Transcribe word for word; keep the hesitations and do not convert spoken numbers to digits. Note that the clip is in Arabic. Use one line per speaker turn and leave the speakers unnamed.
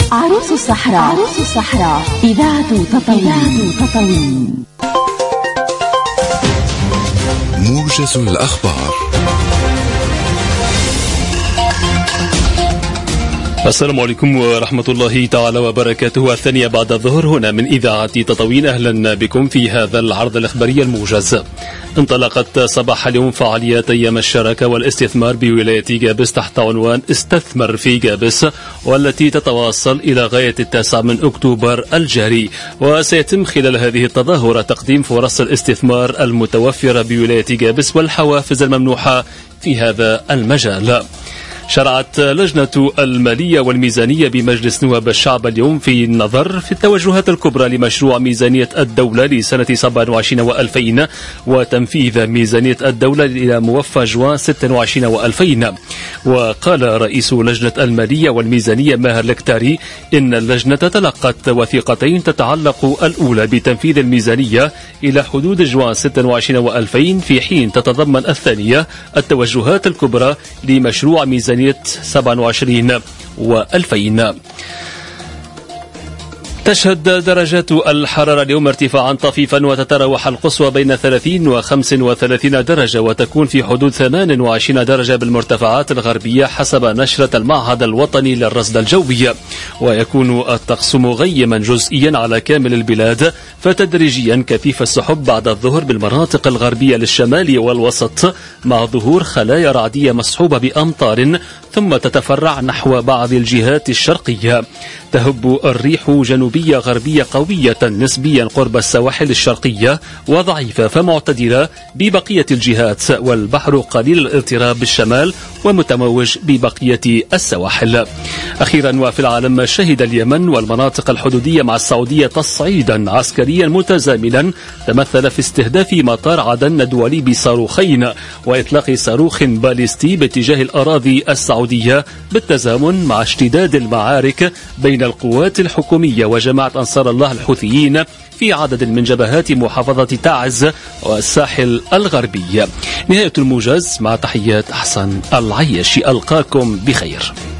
عروس الصحراء. عروس الصحراء إذاعة تطاوين. تطاوين
موجز الأخبار.
السلام عليكم ورحمة الله تعالى وبركاته. الثانية بعد الظهر هنا من إذاعة تطاوين. أهلا بكم في هذا العرض الإخباري الموجز. انطلقت صباح اليوم فعاليات أيام الشراكة والاستثمار بولاية جابس تحت عنوان استثمر في جابس، والتي تتواصل إلى غاية التاسع من أكتوبر الجاري. وسيتم خلال هذه التظاهرة تقديم فرص الاستثمار المتوفرة بولاية جابس والحوافز الممنوحة في هذا المجال. شرعت لجنة المالية والميزانية بمجلس نواب الشعب اليوم في النظر في التوجهات الكبرى لمشروع ميزانية الدولة لسنة سبعة وعشرين وألفين وتنفيذ ميزانية الدولة إلى موفى جوان ستة وعشرين وألفين. وقال رئيس لجنة المالية والميزانية ماهر الكتاري إن اللجنة تلقت وثيقتين تتعلق الأولى بتنفيذ الميزانية إلى حدود جوان ستة وعشرين وألفين، في حين تتضمن الثانية التوجهات الكبرى لمشروع ميزانية سبعة وعشرين وألفين. تشهد درجات الحرارة اليوم ارتفاعا طفيفا، وتتراوح القصوى بين ثلاثين وخمس وثلاثين درجة، وتكون في حدود ثمان وعشرين درجة بالمرتفعات الغربية حسب نشرة المعهد الوطني للرصد الجوي. ويكون الطقس مغيما جزئيا على كامل البلاد، فتدريجيا كثيف السحب بعد الظهر بالمناطق الغربية للشمال والوسط، مع ظهور خلايا رعدية مصحوبة بأمطار، ثم تتفرع نحو بعض الجهات الشرقية. تهب الريح جنوبية غربية قوية نسبيا قرب السواحل الشرقية، وضعيفة فمعتدلة ببقية الجهات، والبحر قليل الاضطراب بالشمال ومتموج ببقية السواحل. أخيرا وفي العالم، شهد اليمن والمناطق الحدودية مع السعودية تصعيدا عسكريا متزامنا تمثل في استهداف مطار عدن الدولي بصاروخين وإطلاق صاروخ باليستي باتجاه الأراضي السعودية، بالتزامن مع اشتداد المعارك بين القوات الحكومية وجماعة أنصار الله الحوثيين في عدد من جبهات محافظة تعز والساحل الغربي. نهاية الموجز، مع تحيات أحسن العياشي، ألقاكم بخير.